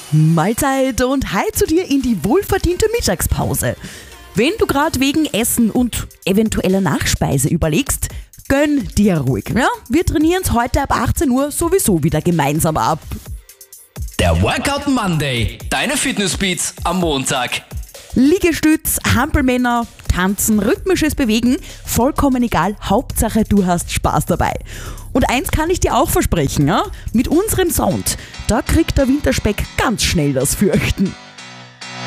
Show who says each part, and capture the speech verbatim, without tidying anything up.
Speaker 1: Mahlzeit und hi zu dir in die wohlverdiente Mittagspause. Wenn du gerade wegen Essen und eventueller Nachspeise überlegst, gönn dir ruhig. Ja? Wir trainieren es heute ab achtzehn Uhr sowieso wieder gemeinsam ab.
Speaker 2: Der Workout Monday, deine Fitnessbeats am Montag.
Speaker 1: Liegestütz, Hampelmänner, Tanzen, rhythmisches Bewegen, vollkommen egal, Hauptsache du hast Spaß dabei. Und eins kann ich dir auch versprechen, ja? Mit unserem Sound, da kriegt der Winterspeck ganz schnell das Fürchten.